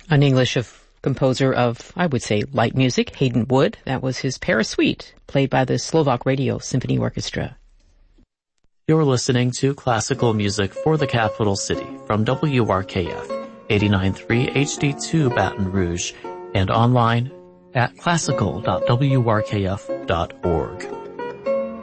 An English composer of, I would say, light music, Hayden Wood. That was his Paris Suite, played by the Slovak Radio Symphony Orchestra. You're listening to classical music for the capital city from WRKF 89.3 HD2 Baton Rouge and online at classical.wrkf.org.